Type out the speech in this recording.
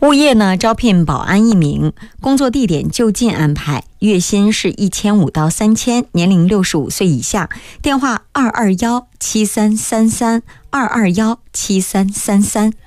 物业呢招聘保安1名，工作地点就近安排，月薪是1500到3000，年龄65岁以下。电话2217333，2217333。